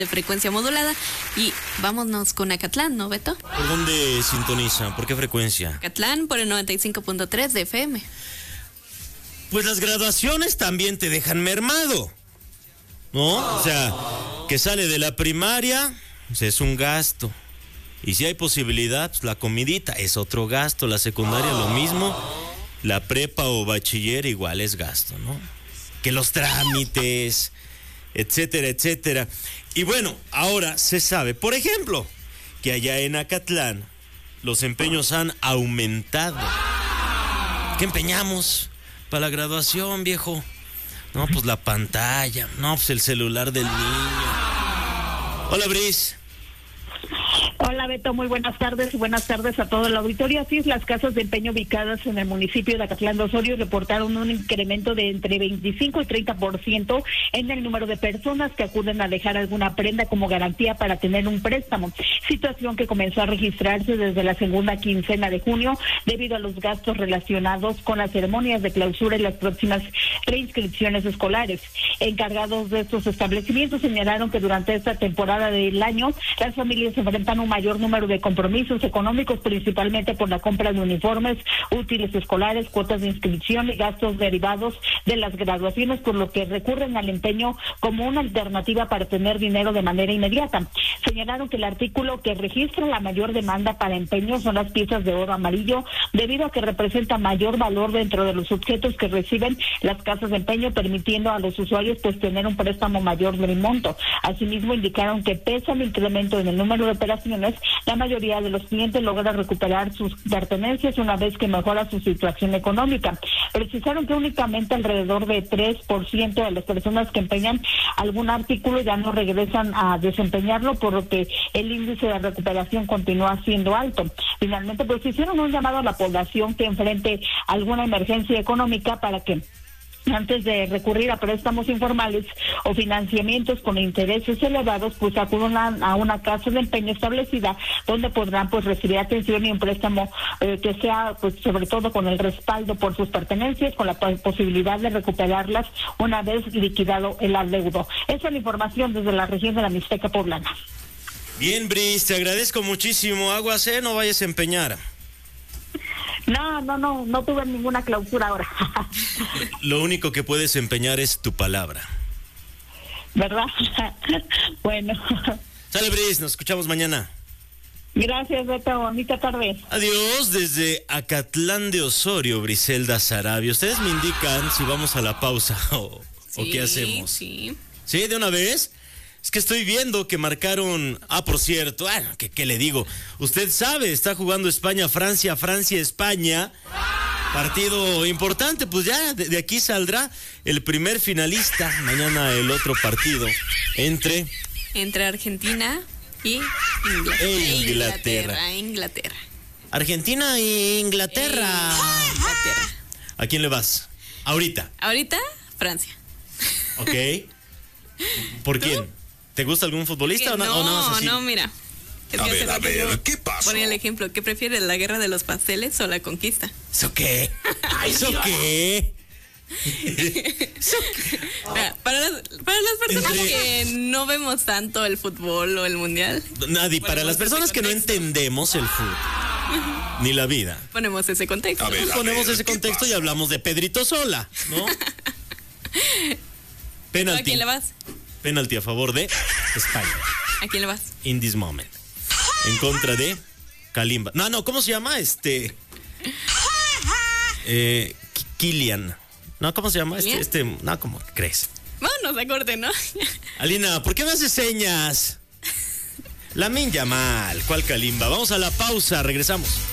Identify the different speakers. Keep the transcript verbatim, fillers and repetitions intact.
Speaker 1: de frecuencia modulada. Y vámonos con Acatlán, ¿no, Beto?
Speaker 2: ¿Por dónde sintoniza? ¿Por qué frecuencia?
Speaker 1: Acatlán por el noventa y cinco punto tres de F M.
Speaker 2: Pues las graduaciones también te dejan mermado, ¿no? O sea, que sale de la primaria, pues es un gasto. Y si hay posibilidad, pues la comidita es otro gasto. La secundaria lo mismo. La prepa o bachiller igual es gasto, ¿no? Que los trámites, etcétera, etcétera. Y bueno, ahora se sabe, por ejemplo, que allá en Acatlán los empeños han aumentado. ¿Qué empeñamos para la graduación, viejo? No, pues la pantalla, no, pues el celular del niño. Hola, Bris.
Speaker 3: Hola, Beto, muy buenas tardes y buenas tardes a todo el auditorio. Así es, las casas de empeño ubicadas en el municipio de Acatlán de Osorio reportaron un incremento de entre veinticinco y treinta por ciento en el número de personas que acuden a dejar alguna prenda como garantía para tener un préstamo, situación que comenzó a registrarse desde la segunda quincena de junio debido a los gastos relacionados con las ceremonias de clausura y las próximas reinscripciones escolares. Encargados de estos establecimientos señalaron que durante esta temporada del año las familias se enfrentan un mayor número de compromisos económicos, principalmente por la compra de uniformes, útiles escolares, cuotas de inscripción y gastos derivados de las graduaciones, por lo que recurren al empeño como una alternativa para tener dinero de manera inmediata. Señalaron que el artículo que registra la mayor demanda para empeño son las piezas de oro amarillo, debido a que representa mayor valor dentro de los objetos que reciben las casas de empeño, permitiendo a los usuarios pues tener un préstamo mayor del monto. Asimismo, indicaron que pese al incremento en el número de operaciones, la mayoría de los clientes logra recuperar sus pertenencias una vez que mejora su situación económica. Precisaron que únicamente alrededor de tres por ciento de las personas que empeñan algún artículo ya no regresan a desempeñarlo, por lo que el índice de recuperación continúa siendo alto. Finalmente, pues hicieron un llamado a la población que enfrente alguna emergencia económica para que, antes de recurrir a préstamos informales o financiamientos con intereses elevados, pues acudan a, a una casa de empeño establecida donde podrán pues recibir atención y un préstamo eh, que sea pues sobre todo con el respaldo por sus pertenencias, con la posibilidad de recuperarlas una vez liquidado el adeudo. Esa es la información desde la región de la Mixteca Poblana.
Speaker 2: Bien, Bris, te agradezco muchísimo. Aguas, ¿eh? No vayas a empeñar.
Speaker 3: No, no, no, no tuve ninguna clausura ahora.
Speaker 2: Lo único que puedes empeñar es tu palabra.
Speaker 3: ¿Verdad? Bueno.
Speaker 2: Sale, Bris, nos escuchamos mañana.
Speaker 3: Gracias, Beto, bonita tarde.
Speaker 2: Adiós, desde Acatlán de Osorio, Briselda Sarabia. Ustedes me indican si vamos a la pausa o, sí, o qué hacemos.
Speaker 1: Sí,
Speaker 2: ¿Sí? ¿De una vez? Es que estoy viendo que marcaron... Ah, por cierto, ah, ¿qué, qué le digo? Usted sabe, está jugando España-Francia, Francia-España. Partido importante, pues ya de, de aquí saldrá el primer finalista. Mañana el otro partido entre...
Speaker 1: Entre Argentina y Inglaterra.
Speaker 2: E Inglaterra.
Speaker 1: Inglaterra. Inglaterra.
Speaker 2: Argentina e Inglaterra.
Speaker 1: E Inglaterra.
Speaker 2: ¿A quién le vas? Ahorita.
Speaker 1: Ahorita, Francia.
Speaker 2: Ok. ¿Por
Speaker 1: ¿Tú?
Speaker 2: quién? ¿Te gusta algún futbolista o no?
Speaker 1: No,
Speaker 2: o no, es así?
Speaker 1: no, mira. Es
Speaker 4: A
Speaker 1: que
Speaker 4: ver,
Speaker 1: hace
Speaker 4: a
Speaker 1: rato
Speaker 4: ver,
Speaker 1: yo
Speaker 4: ¿qué pasó?
Speaker 1: Ponía el ejemplo. ¿Qué prefieres, la guerra de los pasteles o la conquista?
Speaker 2: ¿Eso qué? ¿Eso qué? ¿Eso qué?
Speaker 1: Mira, para, las, para las personas
Speaker 2: Entre-
Speaker 1: que no vemos tanto el fútbol o el mundial,
Speaker 2: Nadie, para
Speaker 1: Ponemos
Speaker 2: las personas
Speaker 1: ese
Speaker 2: que no
Speaker 1: contexto.
Speaker 2: entendemos el fútbol, ni la vida,
Speaker 1: ponemos ese contexto.
Speaker 4: A ver,
Speaker 2: pues
Speaker 4: a
Speaker 2: ponemos
Speaker 4: ver,
Speaker 2: ese
Speaker 4: ¿qué
Speaker 2: contexto y
Speaker 4: pasa?
Speaker 2: hablamos de Pedrito Sola, ¿no?
Speaker 1: ¿A
Speaker 2: Penalti.
Speaker 1: quién le vas?
Speaker 2: Penalti a favor de España.
Speaker 1: ¿A quién le vas?
Speaker 2: In this moment. En contra de Kalimba. No, no, ¿cómo se llama? Este. Eh, K- Kylian. No, ¿cómo se llama? Este,
Speaker 1: ¿Kylian?
Speaker 2: este. No, ¿cómo crees?
Speaker 1: Vámonos a corte, ¿no?
Speaker 2: Alina, ¿por qué me haces señas? Lamine Yamal, ¿cuál Kalimba? Vamos a la pausa, regresamos.